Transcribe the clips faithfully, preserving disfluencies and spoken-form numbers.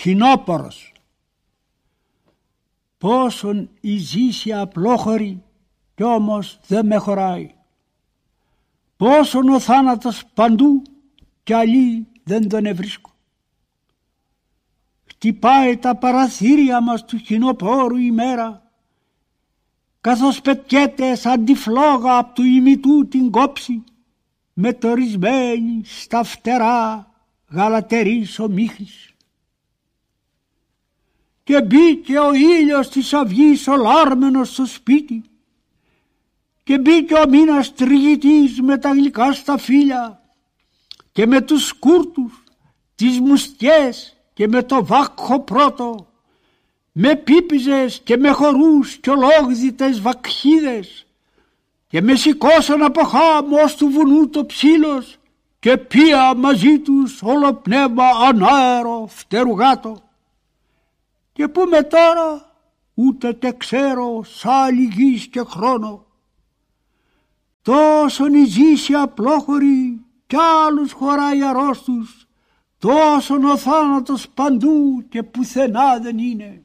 χινόπορος. Πόσον η ζήση απλόχωρη κι όμως δεν με χωράει. Πόσον ο θάνατος παντού κι αλλή δεν τον ευρίσκω. Χτυπάει τα παραθύρια μας του χινοπόρου η μέρα, καθώς πετιέται σαν τη φλόγα απ' του ημιτού την κόψη, μετορισμένη στα φτερά γαλατερής ομίχλης. Και μπήκε ο ήλιος της αυγής ολάρμενος στο σπίτι, και μπήκε ο μήνας τριγητής με τα γλυκά σταφύλια και με τους σκούρτους, τις μουστιές και με το βάκχο πρώτο, με πίπιζες και με χορούς και ολόγδιτες βακχίδες, και με σηκώσαν από χάμω ως του βουνού το ψήλος και πία μαζί τους όλο πνεύμα ανάερο φτερουγάτο. Και πού με τώρα ούτε τε ξέρω σ' άλλη γης και χρόνο. Τόσον η ζήση απλόχωρη κι άλλους χωράει αρρώστους, τόσον ο θάνατος παντού και πουθενά δεν είναι.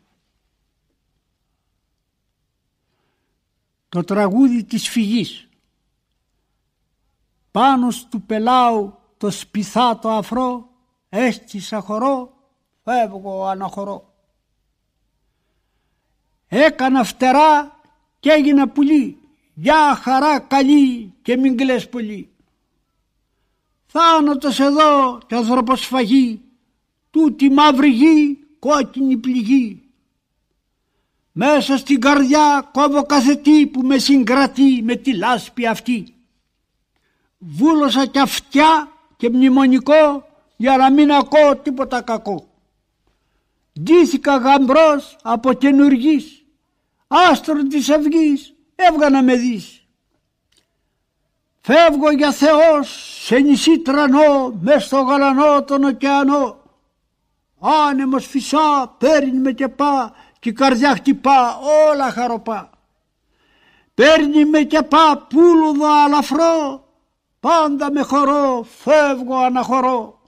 Το τραγούδι της φυγής. Πάνω στου πελάου το σπιθάτο αφρό, έστησα χορό, φεύγω αναχωρώ. Έκανα φτερά κι έγινα πουλί, για χαρά καλή και μην κλαις πολύ. Θάνατος εδώ κι ανθρωποσφαγή, τούτη μαύρη γη κόκκινη πληγή. Μέσα στην καρδιά κόβω κάθε τι που με συγκρατεί με τη λάσπη αυτή. Βούλωσα κι αυτιά και μνημονικό για να μην ακούω τίποτα κακό. Ντύθηκα γαμπρός από καινουργής, άστρον της αυγής έβγα να με δεις. Φεύγω για Θεός σε νησί τρανό, μες στο γαλανό τον ωκεανό. Άνεμος φυσά, παίρνει με και πά, κι η καρδιά χτυπά όλα χαροπά. Παίρνει με και πά πουλουδο αλαφρό, πάντα με χορό φεύγω αναχωρώ.